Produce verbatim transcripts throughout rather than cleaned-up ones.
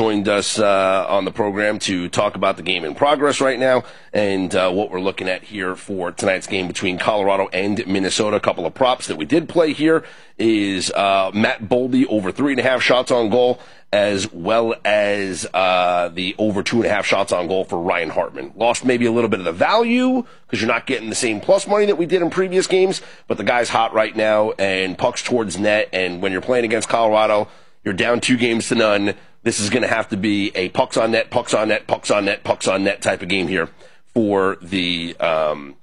joined us uh, on the program to talk about the game in progress right now and uh, what we're looking at here for tonight's game between Colorado and Minnesota. A couple of props that we did play here is uh, Matt Boldy over three and a half shots on goal, as well as uh, the over two and a half shots on goal for Ryan Hartman. Lost maybe a little bit of the value because you're not getting the same plus money that we did in previous games, but the guy's hot right now and pucks towards net, and when you're playing against Colorado, you're down two games to none. This is going to have to be a pucks on net, pucks on net, pucks on net, pucks on net type of game here for the um,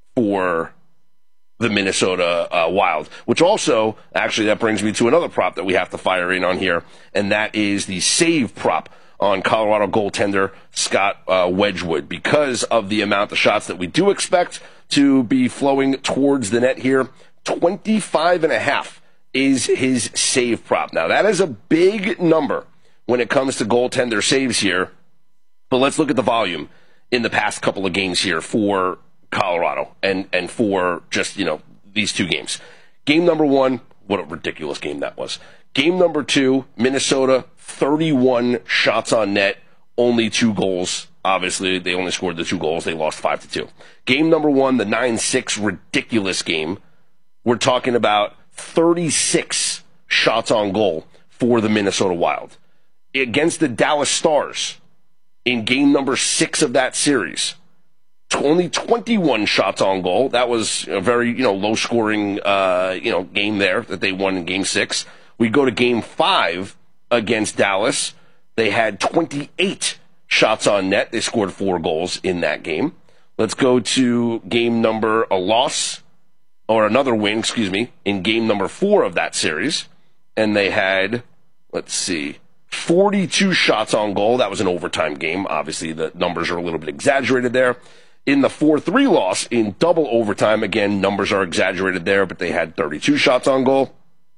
for the Minnesota uh, Wild. Which also, actually, that brings me to another prop that we have to fire in on here, and that is the save prop on Colorado goaltender Scott uh, Wedgwood. Because of the amount of shots that we do expect to be flowing towards the net here, twenty-five and a half is his save prop. Now, that is a big number when it comes to goaltender saves here, but let's look at the volume in the past couple of games here for Colorado and, and for just, you know, these two games. Game number one, what a ridiculous game that was. Game number two, Minnesota, thirty-one shots on net, only two goals. Obviously, they only scored the two goals. They lost five to two. Game number one, the nine six ridiculous game. We're talking about thirty-six shots on goal for the Minnesota Wild. Against the Dallas Stars in game number six of that series, only twenty-one shots on goal. That was a very, you know, low-scoring, uh, you know, game there that they won in game six. We go to game five against Dallas. They had twenty-eight shots on net. They scored four goals in that game. Let's go to game number, a loss, or another win, excuse me, in game number four of that series. And they had, let's see, forty-two shots on goal. That was an overtime game. Obviously, the numbers are a little bit exaggerated there. In the four three loss, in double overtime, again, numbers are exaggerated there, but they had thirty-two shots on goal.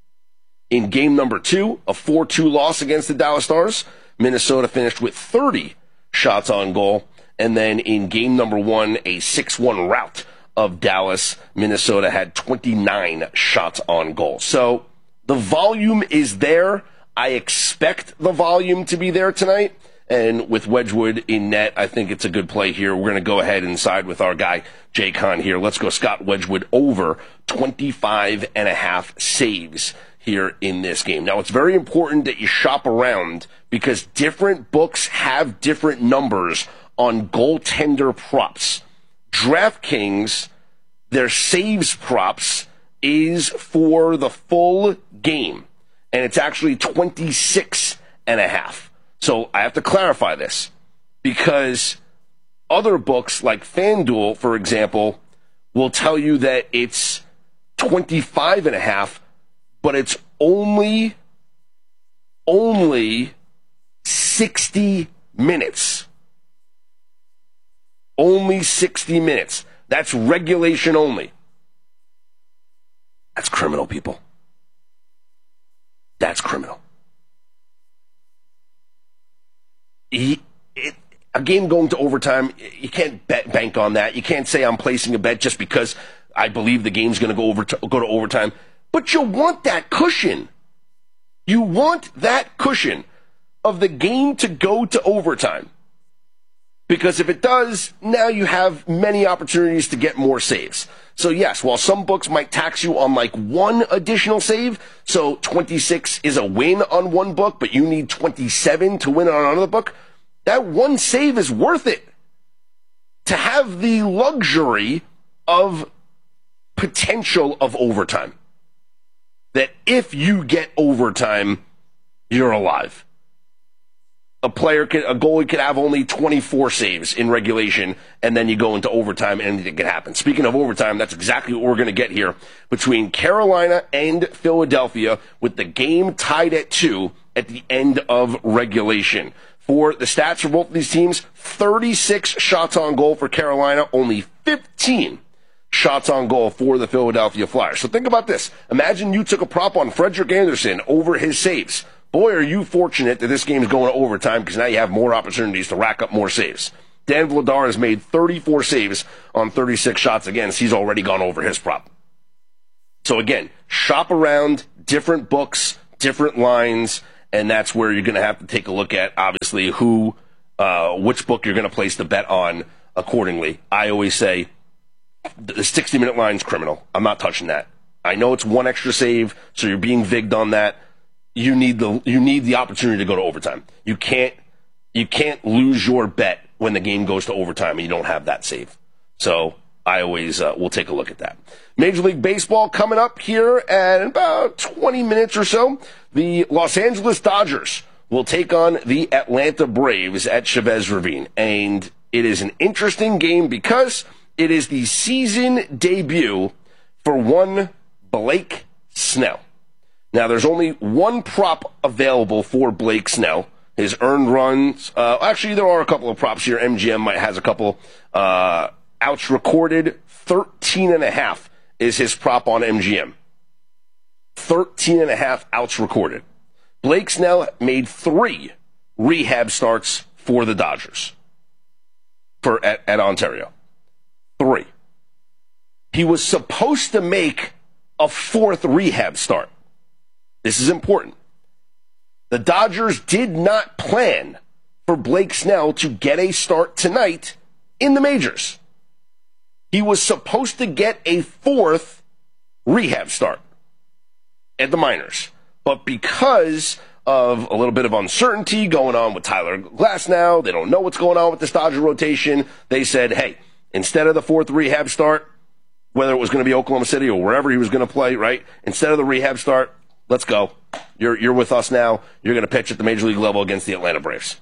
In game number two, a four two loss against the Dallas Stars, Minnesota finished with thirty shots on goal. And then in game number one, a six one rout of Dallas, Minnesota had twenty-nine shots on goal. So the volume is there. I expect the volume to be there tonight. And with Wedgwood in net, I think it's a good play here. We're going to go ahead and side with our guy, Jay Kahn here. Let's go Scott Wedgwood over twenty-five and a half saves here in this game. Now, it's very important that you shop around because different books have different numbers on goaltender props. DraftKings, their saves props is for the full game, and it's actually twenty-six and a half. So I have to clarify this because other books like FanDuel, for example, will tell you that it's twenty-five and a half, but it's only, only sixty minutes. Only sixty minutes. That's regulation only. That's criminal, people. That's criminal. He, it, a game going to overtime, you can't bet, bank on that. You can't say I'm placing a bet just because I believe the game's going to go over to, go to overtime. But you want that cushion. You want that cushion of the game to go to overtime. Because if it does, now you have many opportunities to get more saves. So yes, while some books might tax you on like one additional save, so twenty-six is a win on one book, but you need twenty-seven to win on another book, that one save is worth it. To have the luxury of potential of overtime. That if you get overtime, you're alive. A player, can, a goalie could have only twenty-four saves in regulation, and then you go into overtime and anything can happen. Speaking of overtime, that's exactly what we're going to get here between Carolina and Philadelphia with the game tied at two at the end of regulation. For the stats for both of these teams, thirty-six shots on goal for Carolina, only fifteen shots on goal for the Philadelphia Flyers. So think about this. Imagine you took a prop on Frederik Andersen over his saves. Boy, are you fortunate that this game is going to overtime because now you have more opportunities to rack up more saves. Dan Vladar has made thirty-four saves on thirty-six shots against. He's already gone over his prop. So again, shop around different books, different lines, and that's where you're going to have to take a look at, obviously, who, uh, which book you're going to place the bet on accordingly. I always say the sixty-minute line's criminal. I'm not touching that. I know it's one extra save, so you're being vigged on that. You need the you need the opportunity to go to overtime. You can't you can't lose your bet when the game goes to overtime and you don't have that save. So I always uh, will take a look at that. Major League Baseball coming up here at about twenty minutes or so. The Los Angeles Dodgers will take on the Atlanta Braves at Chavez Ravine. And it is an interesting game because it is the season debut for one Blake Snell. Now, there's only one prop available for Blake Snell. His earned runs, uh, actually, there are a couple of props here. M G M might has a couple. Uh, outs recorded, thirteen and a half is his prop on M G M. thirteen and a half outs recorded. Blake Snell made three rehab starts for the Dodgers for at, at Ontario. Three. He was supposed to make a fourth rehab start. This is important. The Dodgers did not plan for Blake Snell to get a start tonight in the majors. He was supposed to get a fourth rehab start at the minors. But because of a little bit of uncertainty going on with Tyler Glasnow, they don't know what's going on with this Dodger rotation, they said, hey, instead of the fourth rehab start, whether it was going to be Oklahoma City or wherever he was going to play, right? Instead of the rehab start, let's go. You're you're with us now. You're going to pitch at the Major League level against the Atlanta Braves.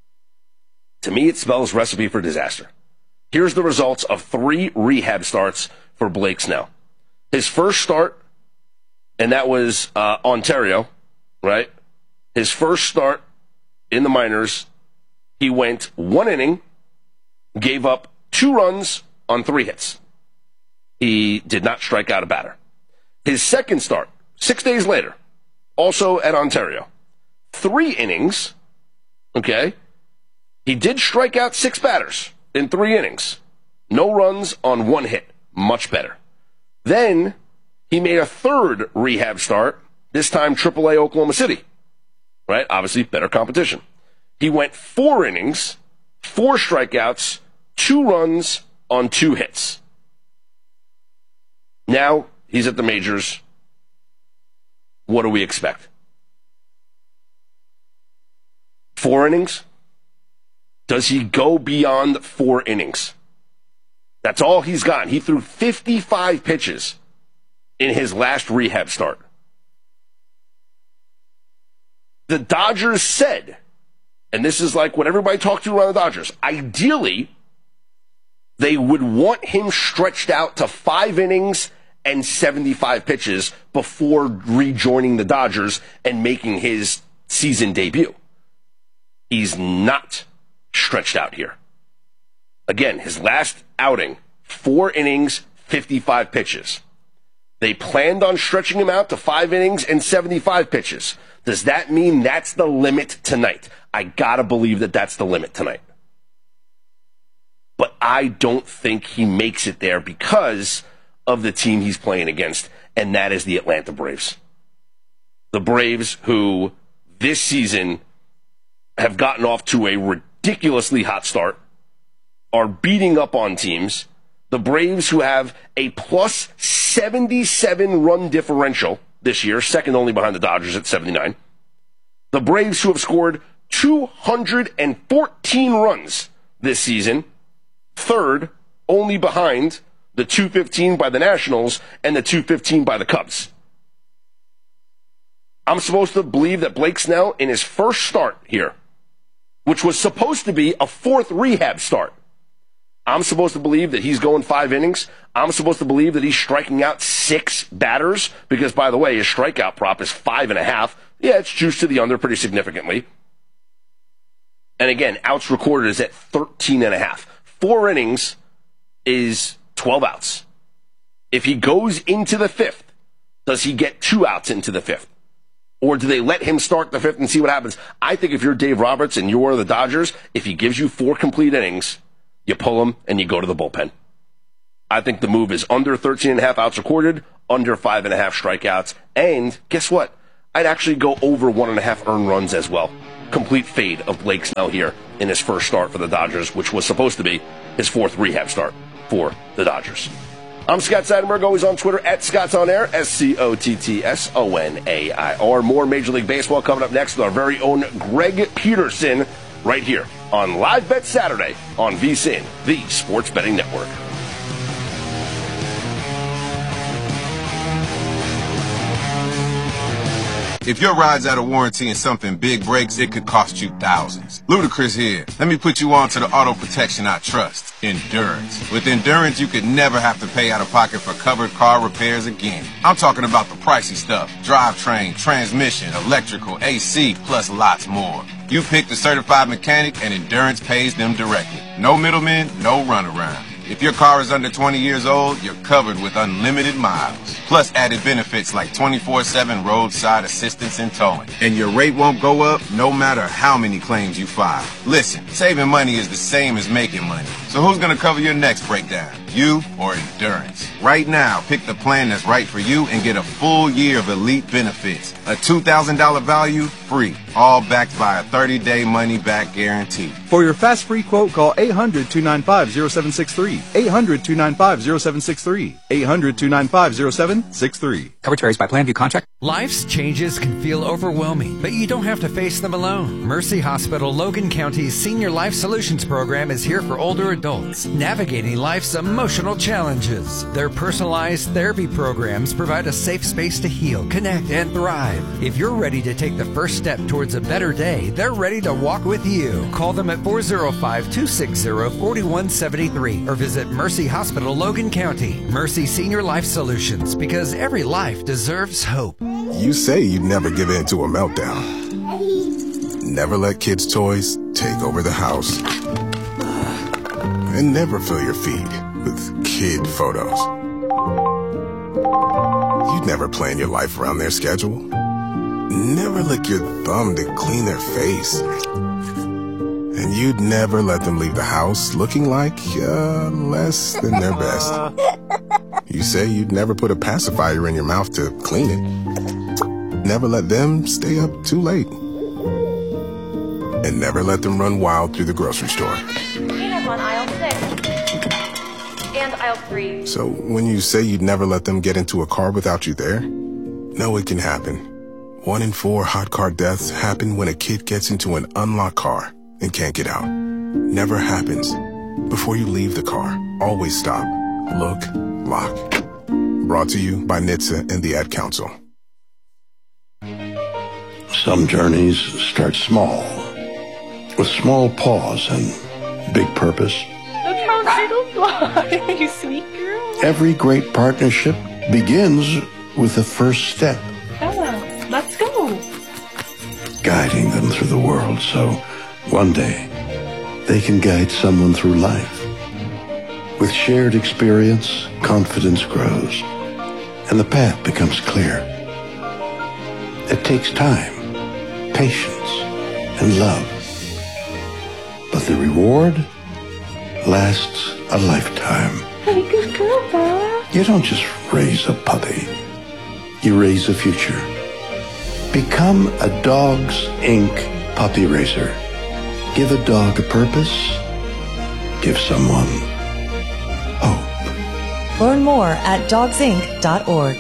To me, it spells recipe for disaster. Here's the results of three rehab starts for Blake Snell. His first start, and that was uh, Ontario, right? His first start in the minors, he went one inning, gave up two runs on three hits. He did not strike out a batter. His second start, six days later, also at Ontario, three innings, okay? He did strike out six batters in three innings. No runs on one hit. Much better. Then he made a third rehab start, this time triple A Oklahoma City, right? Obviously, better competition. He went four innings, four strikeouts, two runs on two hits. Now he's at the majors. What do we expect? Four innings? Does he go beyond four innings? That's all he's gotten. He threw fifty-five pitches in his last rehab start. The Dodgers said, and this is like what everybody talked to around the Dodgers, ideally, they would want him stretched out to five innings and seventy-five pitches before rejoining the Dodgers and making his season debut. He's not stretched out here. Again, his last outing, four innings, fifty-five pitches. They planned on stretching him out to five innings and seventy-five pitches. Does that mean that's the limit tonight? I gotta believe that that's the limit tonight. But I don't think he makes it there because of the team he's playing against, and that is the Atlanta Braves. The Braves, who this season have gotten off to a ridiculously hot start, are beating up on teams. The Braves, who have a plus seventy-seven run differential this year, second only behind the Dodgers at seventy-nine. The Braves, who have scored two hundred fourteen runs this season, third only behind the two fifteen by the Nationals and the two fifteen by the Cubs. I'm supposed to believe that Blake Snell, in his first start here, which was supposed to be a fourth rehab start, I'm supposed to believe that he's going five innings. I'm supposed to believe that he's striking out six batters because, by the way, his strikeout prop is five and a half. Yeah, it's juiced to the under pretty significantly. And again, outs recorded is at thirteen and a half. Four innings is twelve outs. If he goes into the fifth, does he get two outs into the fifth? Or do they let him start the fifth and see what happens? I think if you're Dave Roberts and you're the Dodgers, if he gives you four complete innings, you pull him and you go to the bullpen. I think the move is under thirteen and a half outs recorded, under five and a half strikeouts. And guess what? I'd actually go over one and a half earned runs as well. Complete fade of Blake Snell here in his first start for the Dodgers, which was supposed to be his fourth rehab start for the Dodgers. I'm Scott Seidenberg, always on Twitter at Scott's On Air, S C O T T S O N A I R. More Major League Baseball coming up next with our very own Greg Peterson right here on Live Bet Saturday on V S I N, the Sports Betting Network. If your ride's out of warranty and something big breaks, it could cost you thousands. Ludacris here. Let me put you on to the auto protection I trust, Endurance. With Endurance, you could never have to pay out of pocket for covered car repairs again. I'm talking about the pricey stuff. Drivetrain, transmission, electrical, A C, plus lots more. You pick the certified mechanic and Endurance pays them directly. No middlemen, no runaround. If your car is under twenty years old, you're covered with unlimited miles. Plus added benefits like twenty-four seven roadside assistance and towing. And your rate won't go up no matter how many claims you file. Listen, saving money is the same as making money. So who's going to cover your next breakdown? You or Endurance? Right now, pick the plan that's right for you and get a full year of elite benefits. A two thousand dollars value, free. All backed by a thirty-day money-back guarantee. For your fast free quote, call eight hundred, two nine five, zero seven six three. eight hundred, two nine five, zero seven six three. eight hundred, two nine five, zero seven six three. Coverage varies by plan, view contract. Life's changes can feel overwhelming, but you don't have to face them alone. Mercy Hospital Logan County's Senior Life Solutions Program is here for older adults, navigating life's emotional challenges. Their personalized therapy programs provide a safe space to heal, connect, and thrive. If you're ready to take the first step towards a better day, they're ready to walk with you. Call them at four oh five, two six zero, four one seven three or visit Mercy Hospital Logan County. Mercy Senior Life Solutions, because every life deserves hope. You say you'd never give in to a meltdown. Never let kids' toys take over the house. And never fill your feed with kid photos. You'd never plan your life around their schedule. Never lick your thumb to clean their face. And you'd never let them leave the house looking like uh, less than their best. You say you'd never put a pacifier in your mouth to clean it. Never let them stay up too late. And never let them run wild through the grocery store. Peanuts on aisle six. And aisle three. So when you say you'd never let them get into a car without you there, no, it can happen. One in four hot car deaths happen when a kid gets into an unlocked car and can't get out. Never happens. Before you leave the car, always stop, look, lock. Brought to you by N H T S A and the Ad Council. Some journeys start small, with small pause and big purpose. Look how little fly, you sweet girl. Every great partnership begins with the first step. Bella, let's go. Guiding them through the world so one day they can guide someone through life. With shared experience, confidence grows, and the path becomes clear. It takes time, patience, and love. But the reward lasts a lifetime. Hey, good girl, Bella. You don't just raise a puppy. You raise a future. Become a Dogs Incorporated puppy raiser. Give a dog a purpose. Give someone hope. Learn more at dogs inc dot org.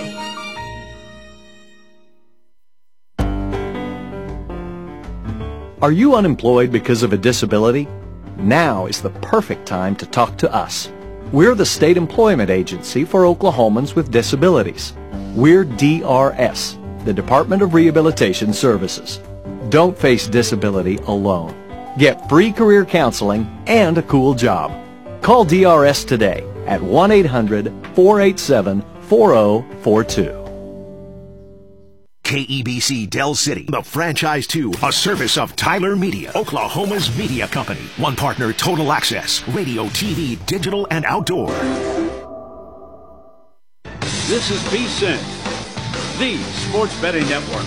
Are you unemployed because of a disability? Now is the perfect time to talk to us. We're the state employment agency for Oklahomans with disabilities. We're D R S, the Department of Rehabilitation Services. Don't face disability alone. Get free career counseling and a cool job. Call D R S today at one eight hundred, four eight seven, four zero four two. K E B C Del City, the franchise to a service of Tyler Media, Oklahoma's media company. One partner, Total Access, radio, T V, digital, and outdoor. This is V S I N, the Sports Betting Network.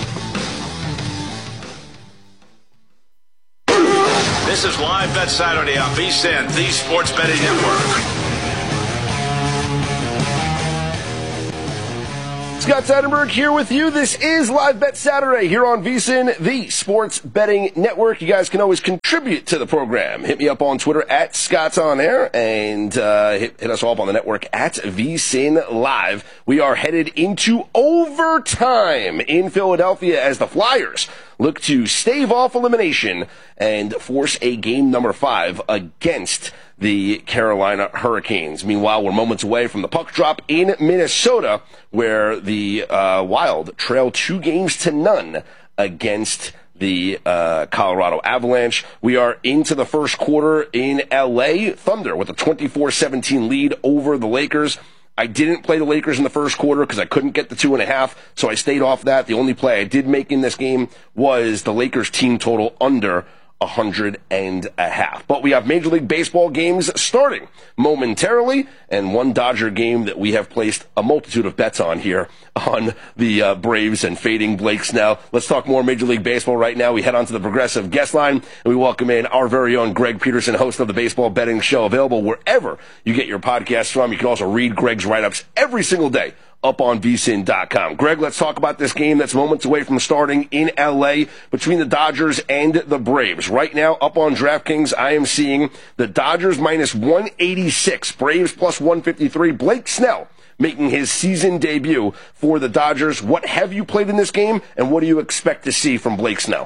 This is Live Bet Saturday on V S I N, the Sports Betting Network. Scott Seidenberg here with you. This is Live Bet Saturday here on VSiN, the Sports Betting Network. You guys can always contribute to the program. Hit me up on Twitter at Scott's On Air and uh, hit, hit us all up on the network at VSiN Live. We are headed into overtime in Philadelphia as the Flyers look to stave off elimination and force a game number five against the Carolina Hurricanes. Meanwhile, we're moments away from the puck drop in Minnesota, where the uh, Wild trail two games to none against the uh, Colorado Avalanche. We are into the first quarter in L A. Thunder with a twenty-four seventeen lead over the Lakers. I didn't play the Lakers in the first quarter because I couldn't get the two and a half, so I stayed off that. The only play I did make in this game was the Lakers team total under one hundred and a half. But we have Major League Baseball games starting momentarily, and one Dodger game that we have placed a multitude of bets on here on the uh, Braves and fading Blake Snell. Let's talk more Major League Baseball right now. We head on to the Progressive guest line, and we welcome in our very own Greg Peterson, host of the Baseball Betting Show, available wherever you get your podcasts from. You can also read Greg's write-ups every single day up on V S I N dot com. Greg, let's talk about this game that's moments away from starting in L A between the Dodgers and the Braves. Right now, up on DraftKings, I am seeing the Dodgers minus one eighty-six, Braves plus one fifty-three. Blake Snell making his season debut for the Dodgers. What have you played in this game, and what do you expect to see from Blake Snell?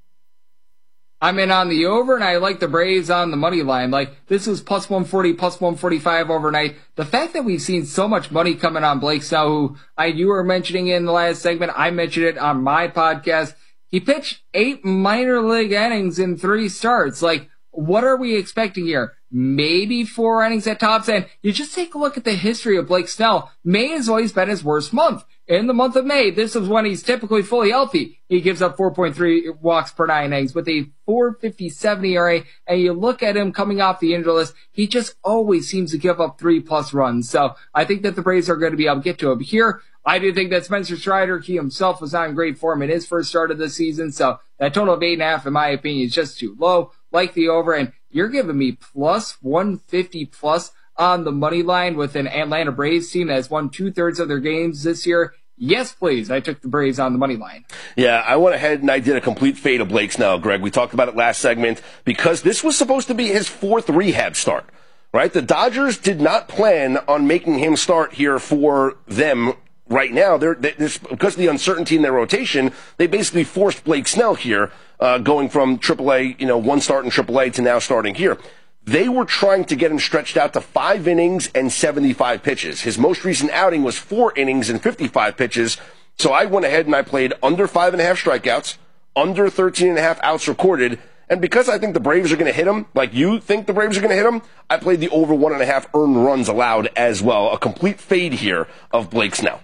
I'm in on the over, and I like the Braves on the money line. Like, this was plus one forty, plus one forty-five overnight. The fact that we've seen so much money coming on Blake Snell, who I, you were mentioning in the last segment, I mentioned it on my podcast. He pitched eight minor league innings in three starts. Like, what are we expecting here? Maybe four innings at tops. And you just take a look at the history of Blake Snell. May has always been his worst month. In the month of May, this is when he's typically fully healthy. He gives up four point three walks per nine innings with a four fifty-seven E R A. And you look at him coming off the injury list, he just always seems to give up three plus runs. So I think that the Braves are going to be able to get to him here. I do think that Spencer Strider, he himself was not in great form in his first start of the season. So that total of eight and a half, in my opinion, is just too low. Like the over, and you're giving me plus one fifty plus on the money line with an Atlanta Braves team that has won two-thirds of their games this year. Yes, please. I took the Braves on the money line. Yeah, I went ahead and I did a complete fade of Blake Snell, Greg. We talked about it last segment because this was supposed to be his fourth rehab start, right? The Dodgers did not plan on making him start here for them right now. They're, they, because of the uncertainty in their rotation, they basically forced Blake Snell here, uh, going from triple A, you know, one start in triple A to now starting here. They were trying to get him stretched out to five innings and seventy-five pitches. His most recent outing was four innings and fifty-five pitches. So I went ahead and I played under five and a half strikeouts, under thirteen and a half outs recorded. And because I think the Braves are going to hit him, like you think the Braves are going to hit him, I played the over one and a half earned runs allowed as well. A complete fade here of Blake Snell.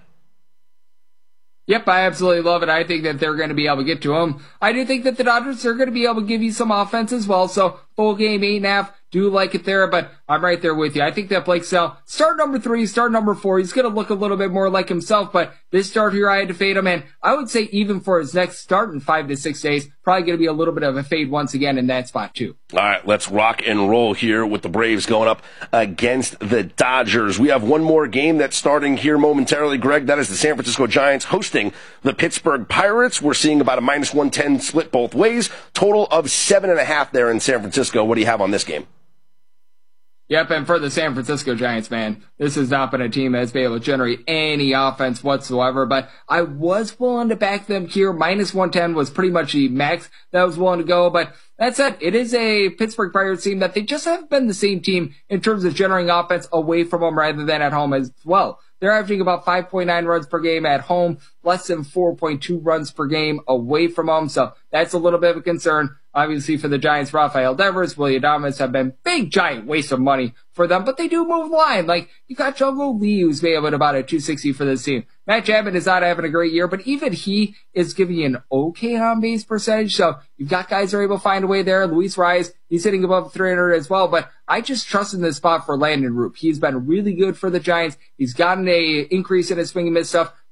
Yep, I absolutely love it. I think that they're going to be able to get to him. I do think that the Dodgers are going to be able to give you some offense as well. So full game, eight and a half. Do like it there, but I'm right there with you. I think that Blake Snell, start number three, start number four, he's going to look a little bit more like himself, but this start here, I had to fade him, and I would say even for his next start in five to six days, probably going to be a little bit of a fade once again in that spot too. All right, let's rock and roll here with the Braves going up against the Dodgers. We have one more game that's starting here momentarily, Greg. That is the San Francisco Giants hosting the Pittsburgh Pirates. We're seeing about a minus one ten split both ways. Total of seven and a half there in San Francisco. What do you have on this game? Yep, and for the San Francisco Giants, man, this has not been a team that's been able to generate any offense whatsoever, but I was willing to back them here. Minus one ten was pretty much the max that I was willing to go, but that said, it is a Pittsburgh Pirates team that they just haven't been the same team in terms of generating offense away from them rather than at home as well. They're averaging about five point nine runs per game at home, less than four point two runs per game away from home, so that's a little bit of a concern. Obviously, for the Giants, Rafael Devers, Willy Adames have been big, giant waste of money for them, but they do move the line. Like, you got Jung-Woo Lee, who's maybe at about a two sixty for this team. Matt Chapman is not having a great year, but even he is giving you an okay on-base percentage, so you've got guys who are able to find a way there. Luis Rise, he's hitting above three hundred as well, but I just trust in this spot for Landon Roop. He's been really good for the Giants. He's gotten a increase in his swing and miss stuff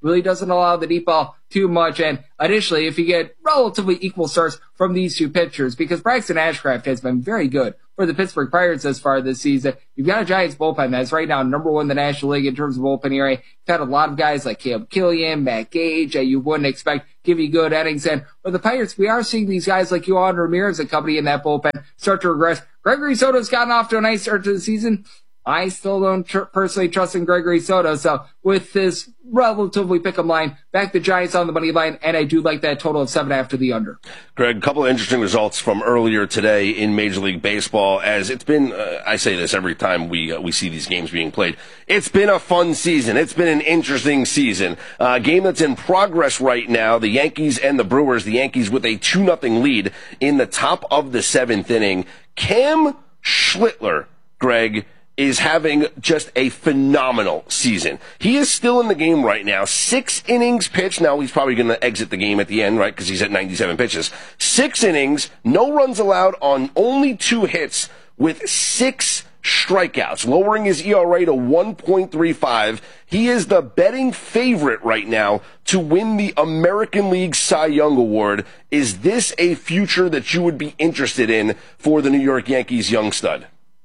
really doesn't allow the deep ball too much. And additionally, if you get relatively equal starts from these two pitchers, because Braxton Ashcraft has been very good for the Pittsburgh Pirates thus far this season, you've got a Giants bullpen that's right now number one in the National League in terms of bullpen E R A. You've had a lot of guys like Caleb Killian, Matt Gage, that you wouldn't expect give you good innings. And for the Pirates, we are seeing these guys like Yohan Ramirez and company in that bullpen start to regress. Gregory Soto's gotten off to a nice start to the season. I still don't tr- personally trust in Gregory Soto. So with this relatively pick'em line, back the Giants on the money line, and I do like that total of seven after the under. Greg, a couple of interesting results from earlier today in Major League Baseball. As it's been, uh, I say this every time we uh, we see these games being played. It's been a fun season. It's been an interesting season. A uh, game that's in progress right now. The Yankees and the Brewers. The Yankees with a two nothing lead in the top of the seventh inning. Cam Schlittler, Greg, is having just a phenomenal season. He is still in the game right now. Six innings pitched. Now he's probably going to exit the game at the end, right? Because he's at ninety-seven pitches. Six innings, no runs allowed on only two hits with six strikeouts, lowering his E R A to one point three five. He is the betting favorite right now to win the American League Cy Young Award. Is this a future that you would be interested in for the New York Yankees young stud?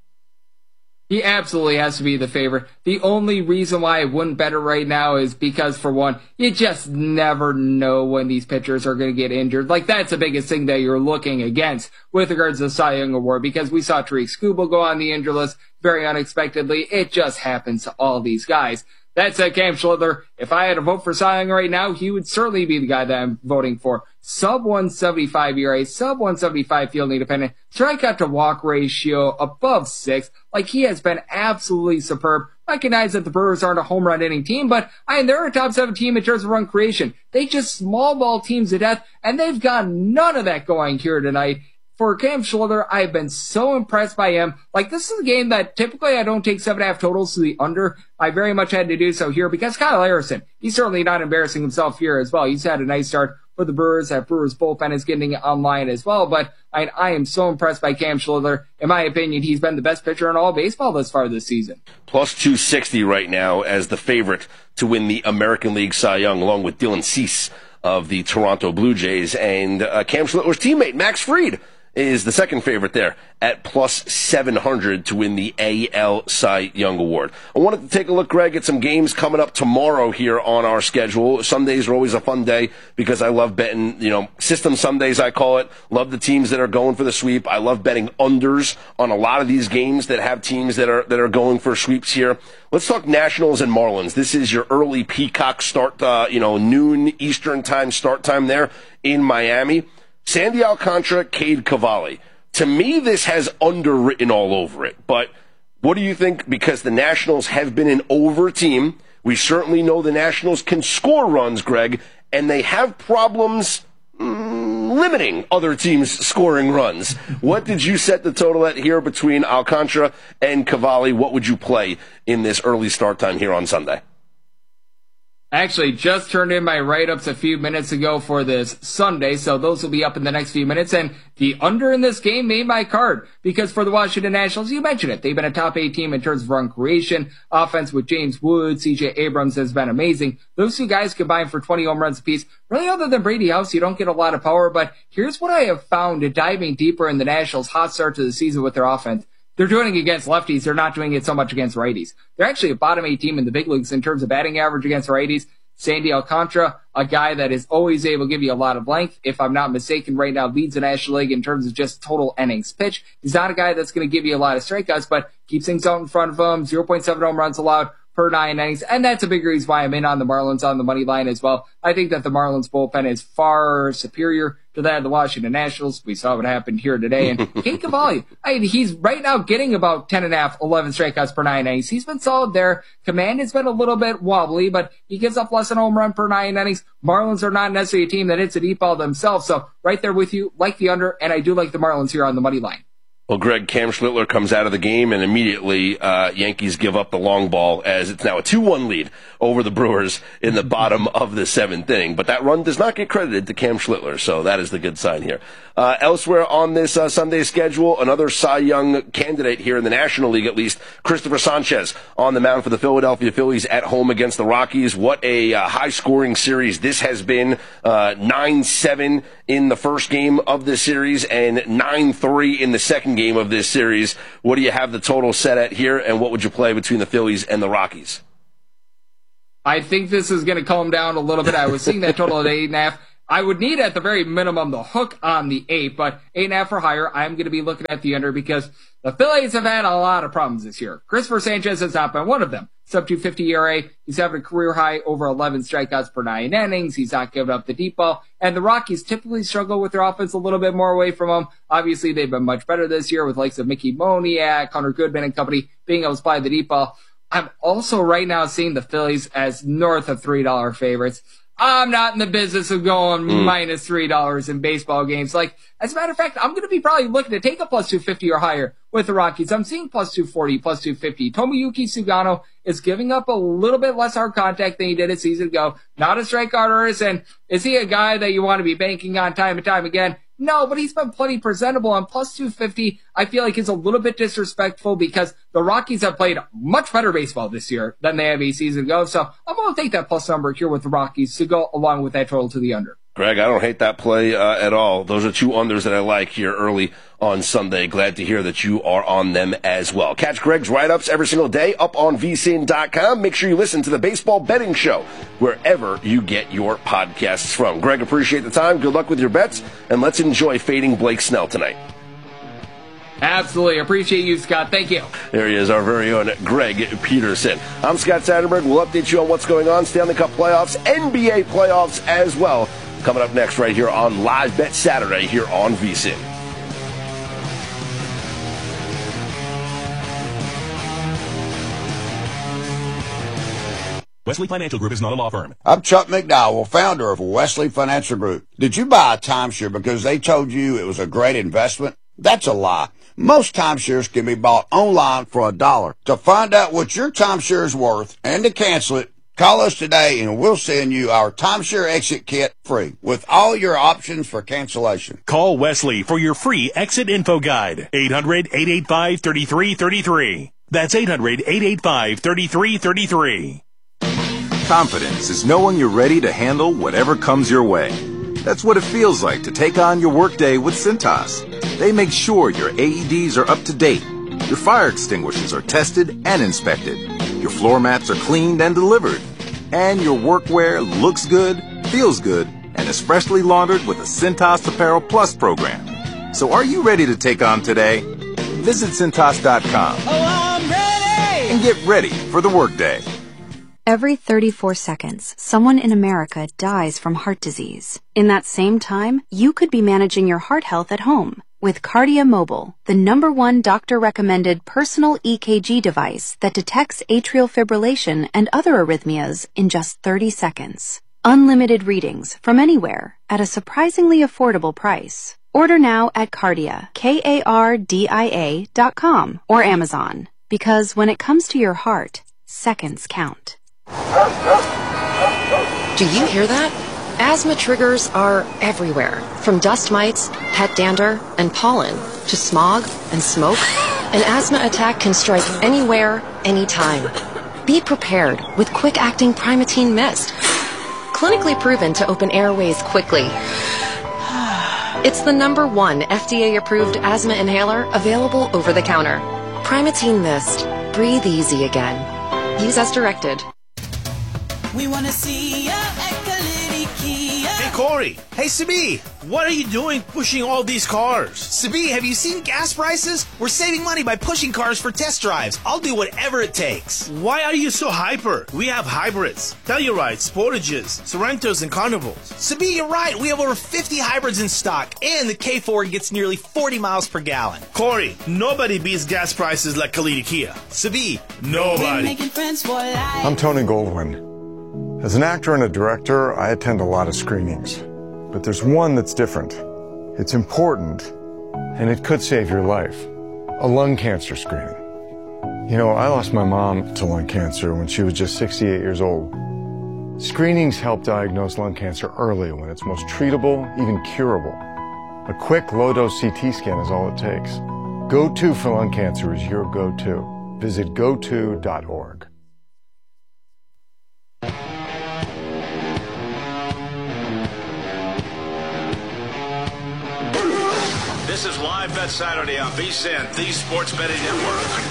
He absolutely has to be the favorite. The only reason why I wouldn't bet it right now is because, for one, you just never know when these pitchers are going to get injured. Like, that's the biggest thing that you're looking against with regards to the Cy Young Award, because we saw Tariq Skubal go on the injury list very unexpectedly. It just happens to all these guys. That said, Cam Schlittler, if I had to vote for Cy Young right now, he would certainly be the guy that I'm voting for. Sub one seventy-five E R A, sub one seventy-five fielding dependent, strikeout to walk ratio above six. Like, he has been absolutely superb. Recognize that the Brewers aren't a home run hitting team, but I mean, they're a top seven team in terms of run creation. They just small ball teams to death, and they've got none of that going here tonight. For Cam Schlittler, I've been so impressed by him. Like, this is a game that typically I don't take seven and a half totals to the under. I very much had to do so here because Kyle Harrison, he's certainly not embarrassing himself here as well. He's had a nice start for the Brewers. That Brewers bullpen is getting online as well. But I, I am so impressed by Cam Schlittler. In my opinion, he's been the best pitcher in all baseball thus far this season. Plus two sixty right now as the favorite to win the American League Cy Young, along with Dylan Cease of the Toronto Blue Jays. And uh, Cam Schlittler's teammate, Max Fried, is the second favorite there at plus seven hundred to win the A L Cy Young Award. I wanted to take a look, Greg, at some games coming up tomorrow here on our schedule. Sundays are always a fun day because I love betting, you know, system Sundays I call it. Love the teams that are going for the sweep. I love betting unders on a lot of these games that have teams that are that are going for sweeps here. Let's talk Nationals and Marlins. This is your early Peacock start, uh, you know, noon Eastern time start time there in Miami. Sandy Alcantara, Cade Cavalli. To me, this has underwritten all over it. But what do you think? Because the Nationals have been an over team. We certainly know the Nationals can score runs, Greg, and they have problems mm, limiting other teams scoring runs. What did you set the total at here between Alcantara and Cavalli? What would you play in this early start time here on Sunday? Actually, just turned in my write-ups a few minutes ago for this Sunday, so those will be up in the next few minutes. And the under in this game made my card, because for the Washington Nationals, you mentioned it, they've been a top eight team in terms of run creation. Offense with James Wood, C J Abrams has been amazing. Those two guys combined for twenty home runs apiece. Really, other than Brady House, you don't get a lot of power. But here's what I have found in diving deeper in the Nationals' hot start to the season with their offense. They're doing it against lefties. They're not doing it so much against righties. They're actually a bottom eight team in the big leagues in terms of batting average against righties. Sandy Alcantara, a guy that is always able to give you a lot of length. If I'm not mistaken, right now leads the National League in terms of just total innings pitch. He's not a guy that's going to give you a lot of strikeouts, but keeps things out in front of him. zero point seven home runs allowed per nine innings. And that's a big reason why I'm in on the Marlins on the money line as well. I think that the Marlins bullpen is far superior to that of the Washington Nationals. We saw what happened here today. And Cade Cavalli, I mean, he's right now getting about ten and a half, eleven strikeouts per nine innings. He's been solid there. Command has been a little bit wobbly, but he gives up less than a home run per nine innings. Marlins are not necessarily a team that hits a deep ball themselves. So right there with you, like the under, and I do like the Marlins here on the money line. Well, Greg, Cam Schlittler comes out of the game, and immediately uh, Yankees give up the long ball as it's now a two one lead over the Brewers in the bottom of the seventh inning. But that run does not get credited to Cam Schlittler, so that is the good sign here. Uh, elsewhere on this uh, Sunday schedule, another Cy Young candidate here in the National League, at least, Christopher Sanchez on the mound for the Philadelphia Phillies at home against the Rockies. What a uh, high-scoring series this has been. Uh, nine seven in the first game of this series and nine three in the second game of this series. What do you have the total set at here, and what would you play between the Phillies and the Rockies? I think this is going to calm down a little bit. I was seeing that total at eight and a half. I would need at the very minimum the hook on the eight, but eight and a half or higher, I'm going to be looking at the under because the Phillies have had a lot of problems this year. Christopher Sanchez has not been one of them. Sub two fifty E R A. He's having a career high over eleven strikeouts per nine innings. He's not giving up the deep ball. And the Rockies typically struggle with their offense a little bit more away from him. Obviously, they've been much better this year with likes of Mickey Moniak, Hunter Goodman and company being able to supply the deep ball. I'm also right now seeing the Phillies as north of three dollar favorites. I'm not in the business of going mm. minus three dollars in baseball games. Like, as a matter of fact, I'm going to be probably looking to take a plus two fifty or higher with the Rockies. I'm seeing plus two forty, plus two fifty. Tomoyuki Sugano is giving up a little bit less hard contact than he did a season ago. Not a strikeout artist. And is he a guy that you want to be banking on time and time again? No, but he's been plenty presentable, and plus two fifty, I feel like is a little bit disrespectful because the Rockies have played much better baseball this year than they have a season ago. So I'm going to take that plus number here with the Rockies to go along with that total to the under. Greg, I don't hate that play uh, at all. Those are two unders that I like here early on Sunday. Glad to hear that you are on them as well. Catch Greg's write-ups every single day up on V S I N dot com. Make sure you listen to the Baseball Betting Show wherever you get your podcasts from. Greg, appreciate the time. Good luck with your bets, and let's enjoy fading Blake Snell tonight. Absolutely. Appreciate you, Scott. Thank you. There he is, our very own Greg Peterson. I'm Scott Satterberg. We'll update you on what's going on. Stanley Cup playoffs, N B A playoffs as well. Coming up next right here on Live Bet Saturday here on V S I N. Wesley Financial Group is not a law firm. I'm Chuck McDowell, founder of Wesley Financial Group. Did you buy a timeshare because they told you it was a great investment? That's a lie. Most timeshares can be bought online for a dollar. To find out what your timeshare is worth and to cancel it, call us today and we'll send you our timeshare exit kit free with all your options for cancellation. Call Wesley for your free exit info guide. eight hundred, eight eight five, three three three three. That's eight hundred, eight eight five, three three three three. Confidence is knowing you're ready to handle whatever comes your way. That's what it feels like to take on your workday with Cintas. They make sure your A E Ds are up to date, your fire extinguishers are tested and inspected, your floor mats are cleaned and delivered, and your workwear looks good, feels good, and is freshly laundered with the Cintas Apparel Plus program. So are you ready to take on today? Visit Cintas dot com oh, I'm ready! and get ready for the workday. Every thirty-four seconds, someone in America dies from heart disease. In that same time, you could be managing your heart health at home with Kardia Mobile, the number one doctor-recommended personal E K G device that detects atrial fibrillation and other arrhythmias in just thirty seconds. Unlimited readings from anywhere at a surprisingly affordable price. Order now at Kardia, K A R D I A dot com or Amazon. Because when it comes to your heart, seconds count. Do you hear that? Asthma triggers are everywhere. From dust mites, pet dander, and pollen, to smog and smoke. An asthma attack can strike anywhere, anytime. Be prepared with quick-acting Primatene Mist. Clinically proven to open airways quickly. It's the number one F D A-approved asthma inhaler available over the counter. Primatene Mist. Breathe easy again. Use as directed. We want to see ya at Kalidi Kia. Hey, Corey. Hey, Sabi. What are you doing pushing all these cars? Sabi, have you seen gas prices? We're saving money by pushing cars for test drives. I'll do whatever it takes. Why are you so hyper? We have hybrids, Tellurides, Sportages, Sorrentos, and Carnivals. Sabi, you're right. We have over fifty hybrids in stock, and the K four gets nearly forty miles per gallon. Corey, nobody beats gas prices like Kalidi Kia. Sabi, nobody. Making friends for life. I'm Tony Goldwyn. As an actor and a director, I attend a lot of screenings. But there's one that's different. It's important, and it could save your life. A lung cancer screening. You know, I lost my mom to lung cancer when she was just sixty-eight years old. Screenings help diagnose lung cancer early when it's most treatable, even curable. A quick low-dose C T scan is all it takes. Go To for lung cancer is your go-to. Visit go to dot org. This is Live Bet Saturday on V S I N, the Sports Betting Network.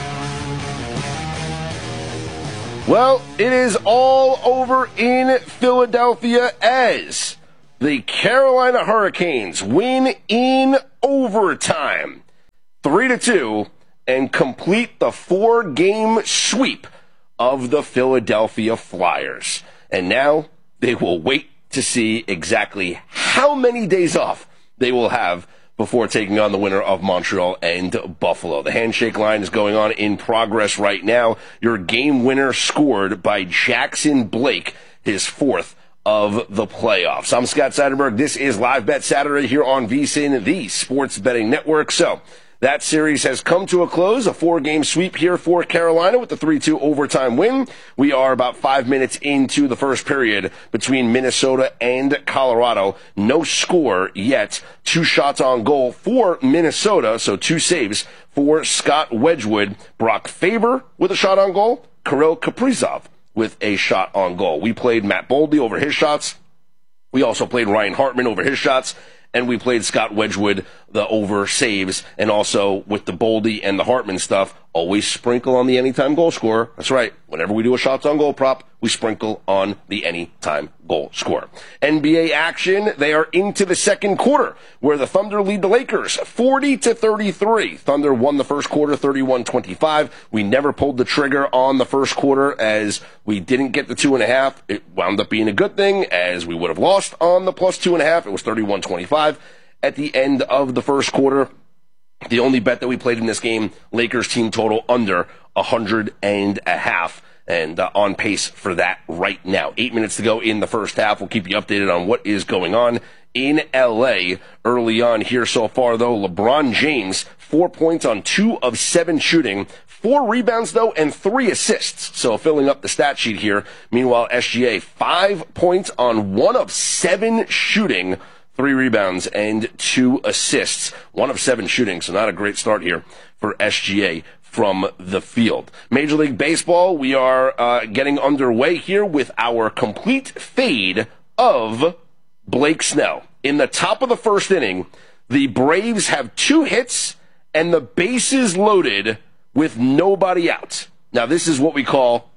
Well, it is all over in Philadelphia as the Carolina Hurricanes win in overtime, three to two, and complete the four-game sweep of the Philadelphia Flyers. And now they will wait to see exactly how many days off they will have before taking on the winner of Montreal and Buffalo. The handshake line is going on in progress right now. Your game winner scored by Jackson Blake, his fourth of the playoffs. I'm Scott Seidenberg. This is Live Bet Saturday here on V S I N, the Sports Betting Network. So that series has come to a close, a four-game sweep here for Carolina with the three two overtime win. We are about five minutes into the first period between Minnesota and Colorado. No score yet. Two shots on goal for Minnesota, so two saves for Scott Wedgwood. Brock Faber with a shot on goal. Kirill Kaprizov with a shot on goal. We played Matt Boldy over his shots. We also played Ryan Hartman over his shots. And we played Scott Wedgwood, the over saves, and also with the Boldy and the Hartman stuff, always sprinkle on the anytime goal scorer. That's right. Whenever we do a shots on goal prop, we sprinkle on the anytime goal scorer. N B A action, they are into the second quarter, where the Thunder lead the Lakers forty to thirty-three. Thunder won the first quarter thirty-one twenty-five. We never pulled the trigger on the first quarter as we didn't get the two and a half. It wound up being a good thing as we would have lost on the plus two and a half. It was thirty-one twenty-five at the end of the first quarter. The only bet that we played in this game, Lakers team total under one hundred and a half. And uh, on pace for that right now. Eight minutes to go in the first half. We'll keep you updated on what is going on in L A early on here so far, though. LeBron James, four points on two of seven shooting. Four rebounds, though, and three assists. So filling up the stat sheet here. Meanwhile, S G A, five points on one of seven shooting. Three rebounds and two assists. One of seven shooting, so not a great start here for S G A from the field. Major League Baseball, we are uh, getting underway here with our complete fade of Blake Snell. In the top of the first inning, the Braves have two hits and the bases loaded with nobody out. Now, this is what we call